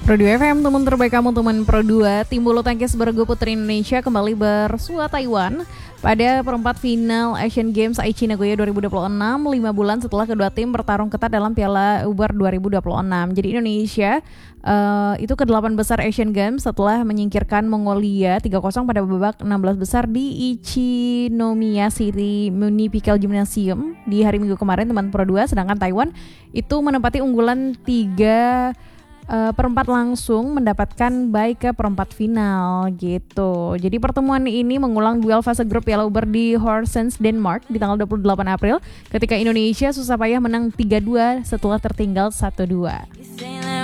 Pro 2 FM, teman terbaik kamu, teman Pro 2. Tim bulu tangkis bergu putri Indonesia kembali bersua Taiwan pada perempat final Asian Games Aichi Nagoya 2026, 5 bulan setelah kedua tim bertarung ketat dalam Piala Uber 2026. Jadi Indonesia itu ke-8 besar Asian Games setelah menyingkirkan Mongolia 3-0 pada babak 16 besar di Ichinomiya City Municipal Gymnasium di hari Minggu kemarin, teman Pro 2. Sedangkan Taiwan itu menempati unggulan 3 perempat langsung mendapatkan bye ke perempat final gitu. Jadi pertemuan ini mengulang duel fase grup Piala Uber di Horsens, Denmark di tanggal 28 April ketika Indonesia susah payah menang 3-2 setelah tertinggal 1-2.